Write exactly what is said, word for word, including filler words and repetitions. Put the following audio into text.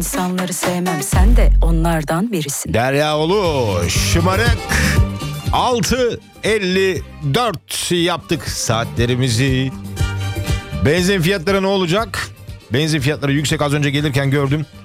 İnsanları sevmem, sen de onlardan birisin. Deryaoğlu şımarık. altı elli dört yaptık saatlerimizi. Benzin fiyatları ne olacak? Benzin fiyatları yüksek, az önce gelirken gördüm.